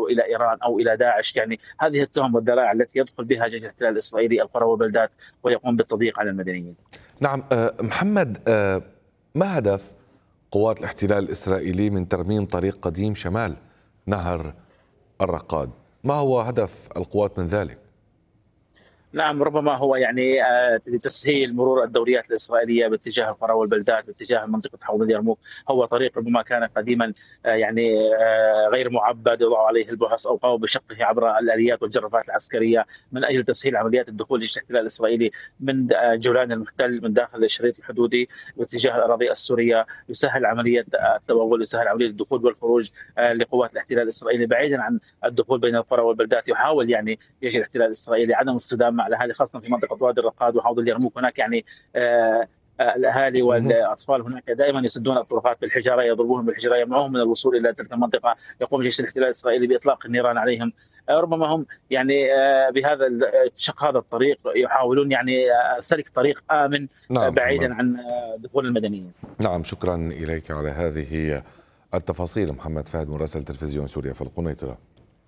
إلى إيران أو إلى داعش. يعني هذه التهم والذرائع التي يدخل بها جيش الاحتلال الإسرائيلي القرى والبلدات ويقوم بالتضييق على المدنيين. نعم محمد، ما هدف قوات الاحتلال الإسرائيلي من ترميم طريق قديم شمال نهر الرقاد؟ ما هو هدف القوات من ذلك؟ نعم، ربما هو يعني لتسهيل مرور الدوريات الإسرائيلية باتجاه القرى والبلدات باتجاه منطقة حوض اليرموك. هو طريق ربما كان قديما يعني غير معبد، يضع عليه البعث أو قاموا بشقه عبر الآليات والجرافات العسكرية من أجل تسهيل عمليات الدخول لجيش الاحتلال الإسرائيلي من جولان المحتل من داخل الشريط الحدودي باتجاه الأراضي السورية. يسهل عملية التوغل، يسهل عملية الدخول والخروج لقوات الاحتلال الإسرائيلي بعيدا عن الدخول بين القرى والبلدات. يحاول يعني جيش الاحتلال الإسرائيلي عدم الصدام مع الاهالي، خاصه في منطقه وادي الرقاد وحوض اليرموك. هناك يعني الاهالي والاطفال هناك دائما يسدون الطرقات بالحجاره، يضربوهم بالحجاره يمنعوهم من الوصول الى تلك المنطقه. يقوم جيش الاحتلال الاسرائيلي باطلاق النيران عليهم. ربما هم يعني بهذا شق هذا الطريق يحاولون يعني سلك طريق امن نعم محمد. بعيدا عن دخول المدنيين. نعم، شكرا إليك على هذه التفاصيل. محمد فهد، مراسل تلفزيون سوريا في القنيطرة.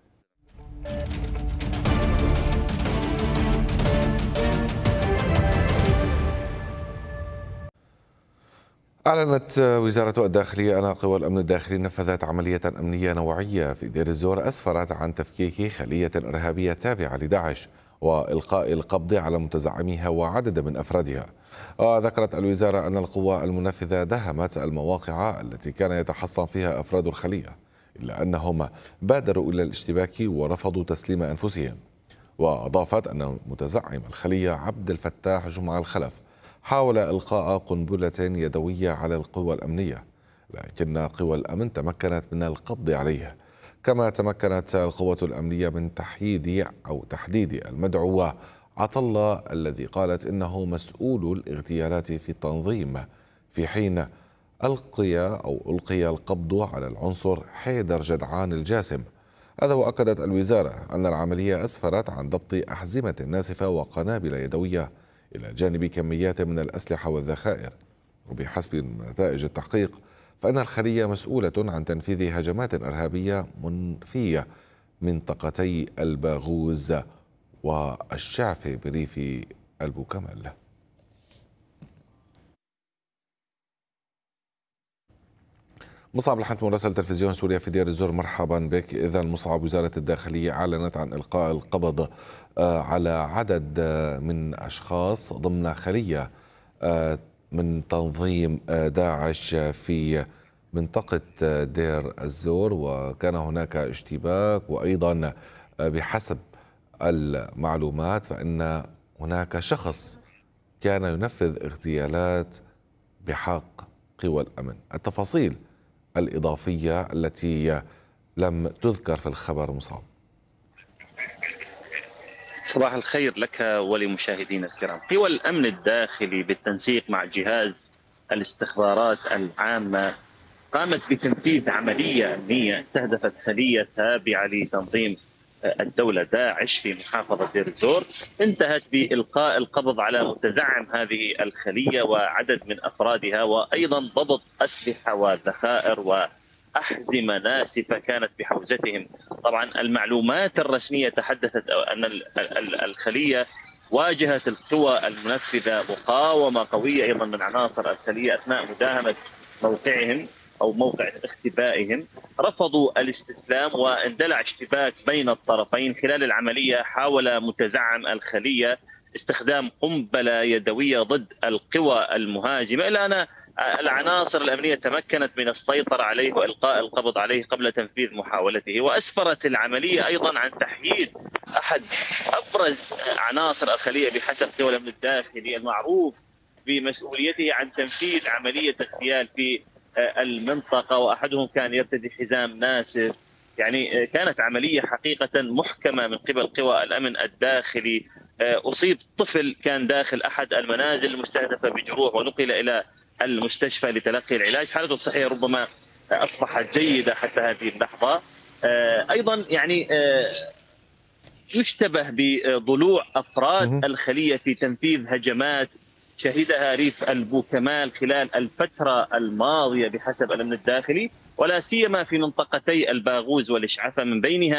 أعلنت وزارة الداخلية أن قوى الأمن الداخلي نفذت عملية أمنية نوعية في دير الزور أسفرت عن تفكيك خلية إرهابية تابعة لداعش وإلقاء القبض على متزعميها وعدد من أفرادها. وذكرت الوزارة أن القوى المنفذة داهمت المواقع التي كان يتحصن فيها أفراد الخلية، إلا أنهم بادروا إلى الاشتباك ورفضوا تسليم أنفسهم. وأضافت أن متزعم الخلية عبد الفتاح جمعة الخلف حاول إلقاء قنبلة يدوية على القوى الأمنية، لكن قوى الأمن تمكنت من القبض عليه. كما تمكنت القوات الأمنية من تحديد المدعو عطلة الذي قالت إنه مسؤول الاغتيالات في التنظيم، في حين ألقي القبض على العنصر حيدر جدعان الجاسم. هذا وأكدت الوزارة أن العملية أسفرت عن ضبط أحزمة ناسفة وقنابل يدوية إلى جانب كميات من الأسلحة والذخائر. وبحسب نتائج التحقيق فإن الخلية مسؤولة عن تنفيذ هجمات إرهابية في منطقتي الباغوز والشعف بريف البوكمال. مصعب الحنت، مراسل تلفزيون سوريا في دير الزور، مرحبا بك. إذا مصعب، وزارة الداخلية أعلنت عن إلقاء القبض على عدد من أشخاص ضمن خلية من تنظيم داعش في منطقة دير الزور، وكان هناك اشتباك، وأيضا بحسب المعلومات فإن هناك شخص كان ينفذ اغتيالات بحق قوى الأمن. التفاصيل الإضافية التي لم تذكر في الخبر مصعب. صباح الخير لك ولمشاهدينا الكرام. قوى الأمن الداخلي بالتنسيق مع جهاز الاستخبارات العامة قامت بتنفيذ عملية أمنية استهدفت خلية تابعة لتنظيم الدولة داعش في محافظة دير الزور، انتهت بإلقاء القبض على متزعم هذه الخلية وعدد من أفرادها، وأيضا ضبط أسلحة وذخائر وأحزمة ناسفة كانت بحوزتهم. طبعا المعلومات الرسمية تحدثت أن الخلية واجهت القوى المنفذة مقاومة قوية أيضا من عناصر الخلية أثناء مداهمة موقعهم أو موقع اختبائهم. رفضوا الاستسلام واندلع اشتباك بين الطرفين. خلال العملية حاول متزعم الخلية استخدام قنبلة يدوية ضد القوى المهاجمة، إلا أن العناصر الأمنية تمكنت من السيطرة عليه وإلقاء القبض عليه قبل تنفيذ محاولته. وأسفرت العملية أيضا عن تحييد أحد أبرز عناصر الخلية بحسب قوى الأمن الداخلي المعروف بمسؤوليته عن تنفيذ عملية اغتيال في المنطقة، وأحدهم كان يرتدي حزام ناسف. يعني كانت عملية حقيقة محكمة من قبل قوى الأمن الداخلي. أصيب طفل كان داخل أحد المنازل المستهدفة بجروح ونقل إلى المستشفى لتلقي العلاج. حالته الصحية ربما أصبحت جيدة حتى هذه اللحظة. أيضا يعني يشتبه بضلوع أفراد الخلية في تنفيذ هجمات شهدها ريف البوكمال خلال الفترة الماضية بحسب الأمن الداخلي، ولا سيما في منطقتي الباغوز والإشعافة، من بينها